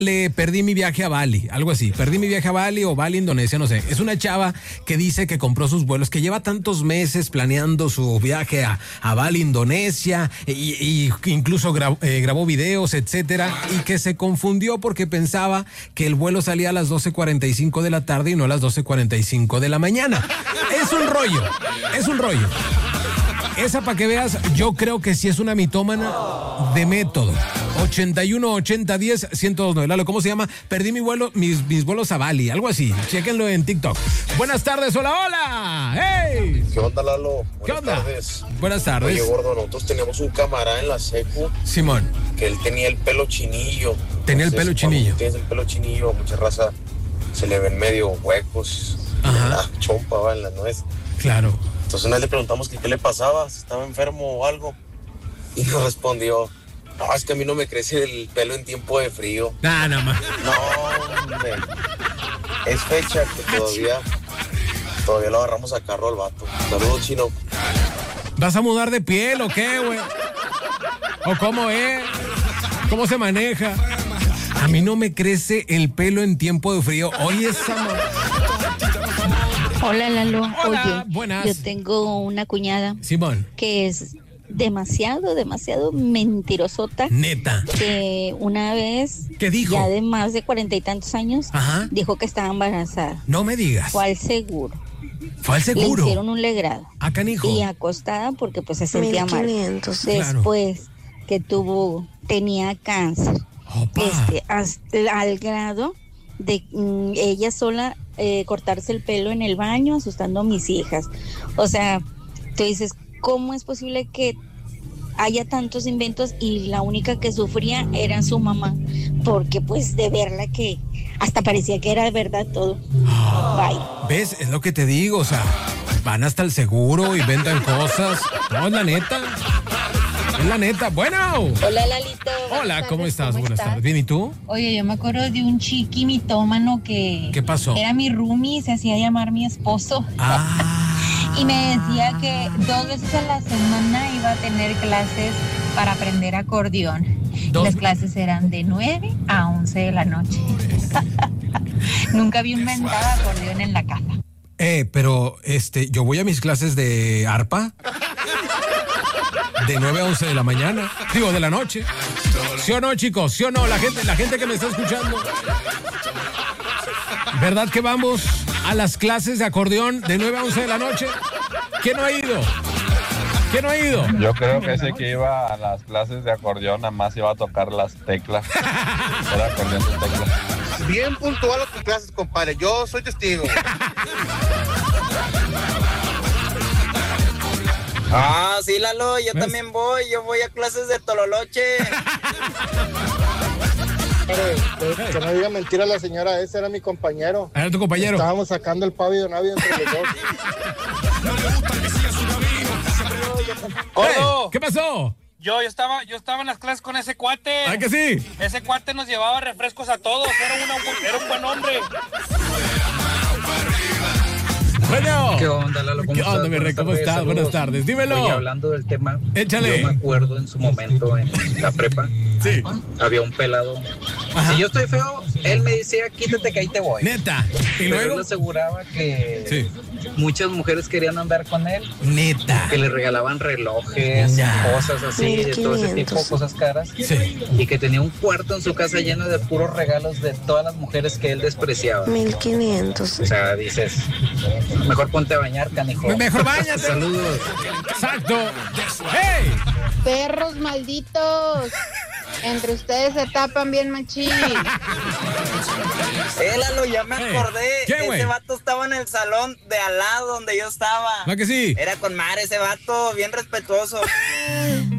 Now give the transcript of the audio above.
Le perdí mi viaje a Bali, algo así. Perdí mi viaje a Bali o Bali, Indonesia, no sé. Es una chava que dice que compró sus vuelos, que lleva tantos meses planeando su viaje a Bali, Indonesia, y incluso grabó videos, etcétera, y que se confundió porque pensaba que el vuelo salía a las 12:45 de la tarde y no a las 12:45 de la mañana. Es un rollo, es un rollo. Esa, para que veas, yo creo que sí es una mitómana de método. 81 80 10 1029. Lalo, ¿cómo se llama? Perdí mis vuelos a Bali, algo así. Chéquenlo en TikTok. Buenas tardes, hola, hola. ¡Hey! ¿Qué onda, Lalo? ¿Qué onda? Tardes. Buenas tardes. Oye, gordo, nosotros teníamos un camarada en la secu. Simón. Que él tenía el pelo chinillo. Tenía el pelo chinillo. Tienes el pelo chinillo, mucha raza se le ven medio huecos. Ajá. En la chompa, va, en la nuez. Claro. Entonces una vez le preguntamos que qué le pasaba, si estaba enfermo o algo. Y nos respondió: no, es que a mí no me crece el pelo en tiempo de frío. Nada más. No, hombre. Es fecha que todavía lo agarramos a carro al vato. Saludos, Chino. ¿Vas a mudar de piel o qué, güey? ¿O cómo es? ¿Cómo se maneja? A mí no me crece el pelo en tiempo de frío. Oye, esa... Hola, Lalo. Hola, oye, buenas. Yo tengo una cuñada Simón. que es demasiado mentirosota. Neta. Que una vez, ¿Qué dijo? ya de más de 40 y tantos años, Ajá. dijo que estaba embarazada. No me digas. Fue al seguro. Fue al seguro. Le hicieron un legrado. Ah, canijo. Y acostada porque pues se sentía mal. 1500. Después que tenía cáncer. Opa. Al grado de ella sola cortarse el pelo en el baño, asustando a mis hijas. O sea, tú dices, ¿cómo es posible que haya tantos inventos y la única que sufría era su mamá? Porque pues de verla que hasta parecía que era de verdad todo. Bye. ¿Ves? Es lo que te digo, o sea, van hasta el seguro, inventan cosas. No, es la neta. Es la neta. Bueno. Hola, Lalito. Hola, ¿cómo estás? Buenas tardes. ¿Bien y tú? Oye, yo me acuerdo de un chiqui mitómano que... ¿Qué pasó? Era mi roomie y se hacía llamar mi esposo. Y me decía que 2 veces a la semana iba a tener clases para aprender acordeón. Las clases eran de 9 a 11 de la noche. Nunca vi un mentado acordeón en la casa. Pero yo voy a mis clases de arpa de 9 a 11 de la mañana, digo, de la noche. ¿Sí o no, chicos? ¿Sí o no? La gente que me está escuchando. ¿Verdad que vamos a las clases de acordeón de 9 a 11 de la noche? ¿Quién no ha ido? ¿Quién no ha ido? Yo creo que ese que iba a las clases de acordeón nada más iba a tocar las teclas. Era acordeón de teclas. Bien puntual a tus clases, compadre. Yo soy testigo. Ah, sí, Lalo, yo también voy. Yo voy a clases de tololoche. Que no diga mentira la señora, ese era mi compañero. ¿Era tu compañero? Estábamos sacando el pavo y don Abby entre los dos. ¿Qué pasó? Yo estaba en las clases con ese cuate. ¿Ah, que sí? Ese cuate nos llevaba refrescos a todos. Era un buen hombre. Bueno. ¿Qué onda, Lalo? ¿Qué onda, mi rey? ¿Cómo estás? Buenas tardes. Dímelo. Oye, hablando del tema, échale. Yo me acuerdo en su momento en la prepa. Sí. Había un pelado. Ajá. Si yo estoy feo, él me decía, quítate que ahí te voy. Neta. ¿Y Pero luego? él aseguraba que muchas mujeres querían andar con él. Neta. Que le regalaban relojes, cosas así, de todo ese tipo, cosas caras. Sí. Y que tenía un cuarto en su casa lleno de puros regalos de todas las mujeres que él despreciaba. 1500. O sea, dices, mejor ponte a bañar, canijo. Mejor bañate. Saludos. Exacto. ¡Hey! Perros malditos. Entre ustedes se tapan bien machín. Lalo, ya me acordé. ¿Qué, güey? Ese vato estaba en el salón de al lado donde yo estaba. ¿Va que sí? Era con madre ese vato, bien respetuoso.